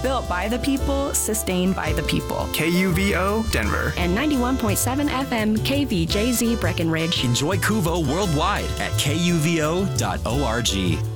Built by the people, sustained by the people. KUVO Denver. And 91.7 FM KVJZ Breckenridge. Enjoy Kuvo worldwide at kuvo.org.